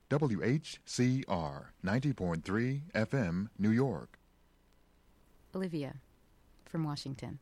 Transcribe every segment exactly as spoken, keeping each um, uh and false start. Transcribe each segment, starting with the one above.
W H C R ninety point three F M, New York. Olivia from Washington.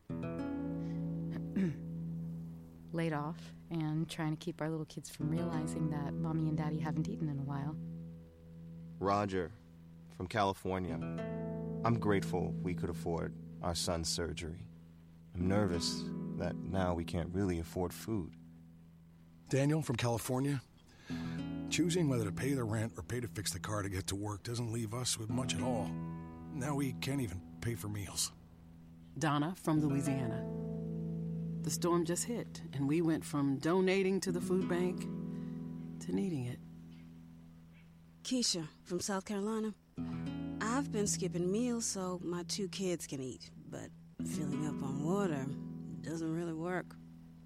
Laid off and trying to keep our little kids from realizing that mommy and daddy haven't eaten in a while. Roger from California. I'm grateful we could afford our son's surgery. I'm nervous that now we can't really afford food. Daniel from California. Choosing whether to pay the rent or pay to fix the car to get to work doesn't leave us with much at all. Now we can't even pay for meals. Donna from Louisiana. The storm just hit, and we went from donating to the food bank to needing it. Keisha from South Carolina. I've been skipping meals so my two kids can eat, but filling up on water doesn't really work.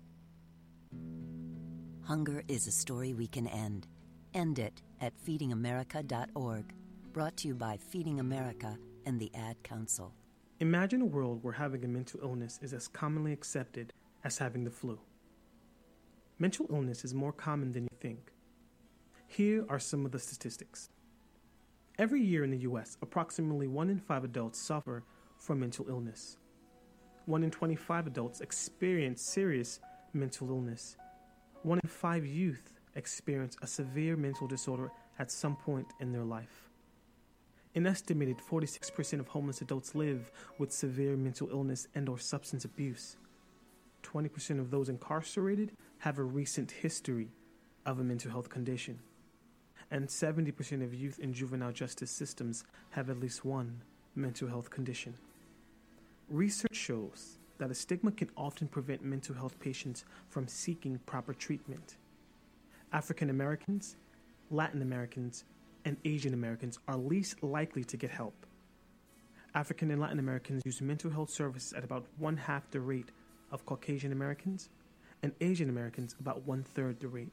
Hunger is a story we can end. End it at feeding america dot org. Brought to you by Feeding America and the Ad Council. Imagine a world where having a mental illness is as commonly accepted as having the flu. Mental illness is more common than you think. Here are some of the statistics. Every year in the U S, approximately one in five adults suffer from mental illness. one in twenty-five adults experience serious mental illness. One in five youth experience a severe mental disorder at some point in their life. An estimated forty-six percent of homeless adults live with severe mental illness and or substance abuse. twenty percent of those incarcerated have a recent history of a mental health condition. And seventy percent of youth in juvenile justice systems have at least one mental health condition. Research shows that a stigma can often prevent mental health patients from seeking proper treatment. African Americans, Latin Americans, and Asian Americans are least likely to get help. African and Latin Americans use mental health services at about one half the rate of Caucasian Americans, and Asian Americans about one third the rate.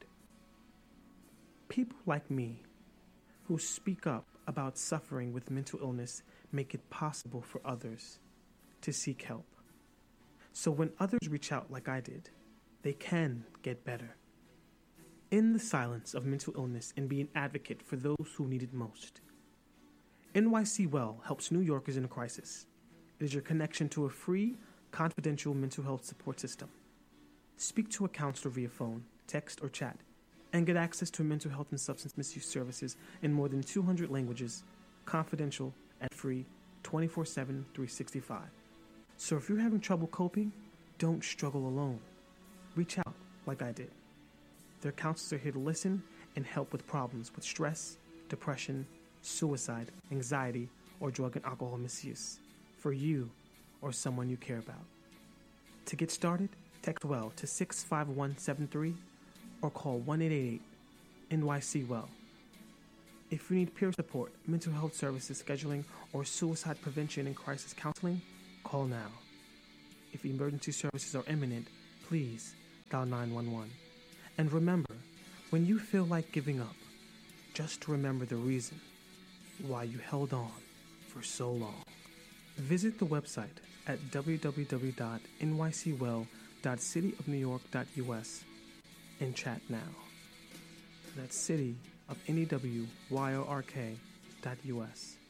People like me, who speak up about suffering with mental illness, make it possible for others to seek help. So when others reach out like I did, they can get better. In the silence of mental illness and be an advocate for those who need it most. N Y C Well helps New Yorkers in a crisis. It is your connection to a free, confidential mental health support system. Speak to a counselor via phone, text, or chat, and get access to mental health and substance misuse services in more than two hundred languages, confidential and free, twenty-four seven, three sixty-five. So if you're having trouble coping, don't struggle alone. Reach out like I did. Their counselors are here to listen and help with problems with stress, depression, suicide, anxiety, or drug and alcohol misuse for you or someone you care about. To get started, text WELL to six five one seven three or call one eight eight eight N Y C well. If you need peer support, mental health services scheduling, or suicide prevention and crisis counseling, call now. If emergency services are imminent, please dial nine one one. And remember, when you feel like giving up, just remember the reason why you held on for so long. Visit the website at w w w dot n y c well dot city of new york dot u s and chat now. That's city of N E W Y O R K dot U S.